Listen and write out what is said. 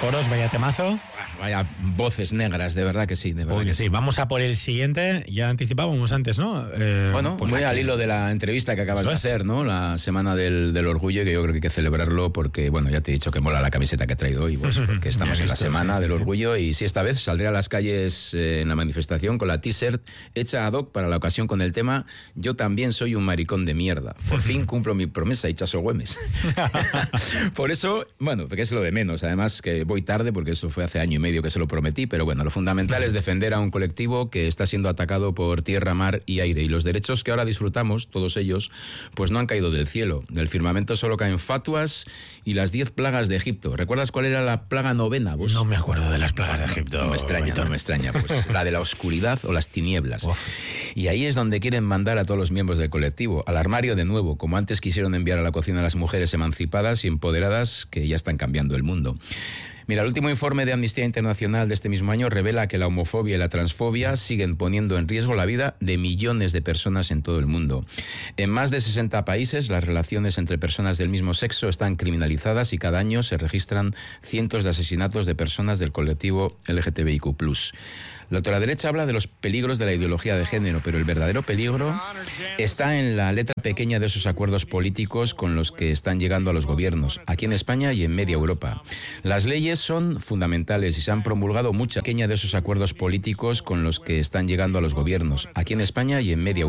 coros, vaya temazo. Vaya voces negras, de verdad que sí, de verdad Uy, que sí. Vamos a por el siguiente. Ya anticipábamos antes, ¿no? Bueno, pues muy al hilo de la entrevista que acabas de hacer, ¿no? La semana del orgullo, que yo creo que hay que celebrarlo porque, bueno, ya te he dicho que mola la camiseta que he traído hoy, pues, porque estamos en la semana del orgullo y sí, esta vez saldré a las calles en la manifestación con la t-shirt hecha ad hoc para la ocasión con el tema "Yo también soy un maricón de mierda. Por fin cumplo mi promesa, Itxaso Güemes". Por eso, bueno, porque es lo de menos. Además que voy tarde porque eso fue hace año y medio que se lo prometí, pero bueno, lo fundamental es defender a un colectivo que está siendo atacado por tierra, mar y aire, y los derechos que ahora disfrutamos, todos ellos, pues no han caído del cielo. Del firmamento solo caen fatuas y las 10 plagas de Egipto. ¿Recuerdas cuál era la plaga novena, vos? No me acuerdo de las plagas de Egipto. No me extraña, pues la de la oscuridad o las tinieblas. Y ahí es donde quieren mandar a todos los miembros del colectivo, al armario de nuevo, como antes quisieron enviar a la cocina a las mujeres emancipadas y empoderadas que ya están cambiando el mundo. Mira, el último informe de Amnistía Internacional de este mismo año revela que la homofobia y la transfobia siguen poniendo en riesgo la vida de millones de personas en todo el mundo. En más de 60 países, las relaciones entre personas del mismo sexo están criminalizadas y cada año se registran cientos de asesinatos de personas del colectivo LGTBIQ+. La ultraderecha habla de los peligros de la ideología de género, pero el verdadero peligro está en la letra pequeña de esos acuerdos políticos con los que están llegando a los gobiernos, aquí en España y en media Europa. Las leyes son fundamentales y se han promulgado mucha pequeña de esos acuerdos políticos con los que están llegando a los gobiernos, aquí en España y en media Europa.